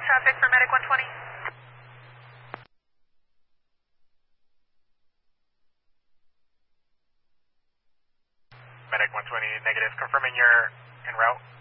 traffic for Medic 120. Medic 120, negative. Confirming you're en route.